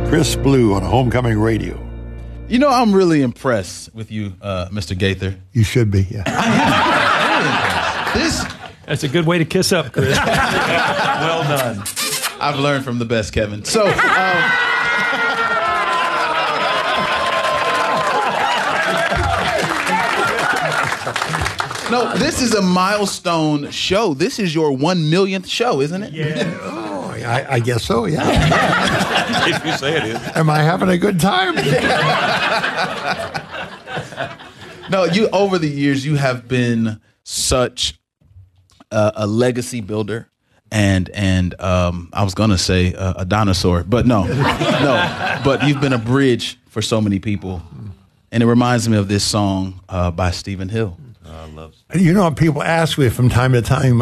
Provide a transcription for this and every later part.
Chris Blue on Homecoming Radio. You know, I'm really impressed with you, Mr. Gaither. You should be, yeah. I am. That's a good way to kiss up, Chris. Well done. I've learned from the best, Kevin. So, no, this is a milestone show. This is your 1 millionth show, isn't it? Yeah. Oh, I guess so, yeah. If you say it is. Am I having a good time? No, you over the years, you have been such a legacy builder. And I was going to say a dinosaur, but no. But you've been a bridge for so many people. And it reminds me of this song by Stephen Hill. I love You know, people ask me from time to time,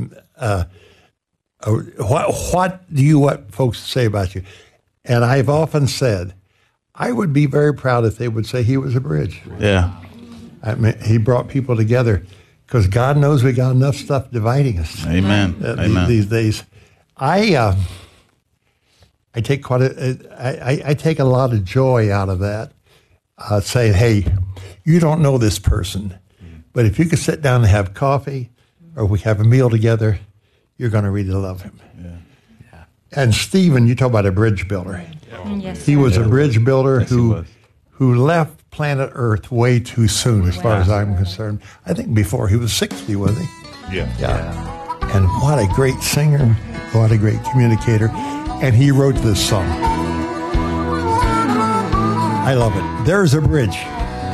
what do you want folks to say about you? And I've often said, I would be very proud if they would say he was a bridge. Yeah. I mean, he brought people together because God knows we got enough stuff dividing us. Amen. Amen. These days. I take I take a lot of joy out of that, saying, hey, you don't know this person, but if you could sit down and have coffee or we have a meal together, you're going to really love him. Yeah. And Stephen, you talk about a bridge builder. Yes, He was a bridge builder Yes, who left planet Earth way too soon, as far as I'm concerned. I think before he was 60, was he? Yeah. And what a great singer, what a great communicator. And he wrote this song. I love it. There's a bridge.